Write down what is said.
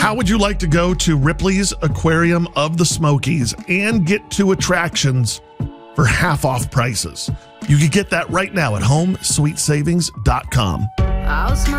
How would you like to go to Ripley's Aquarium of the Smokies and get 2 attractions for half off prices? You can get that right now at HomeSuiteSavings.com.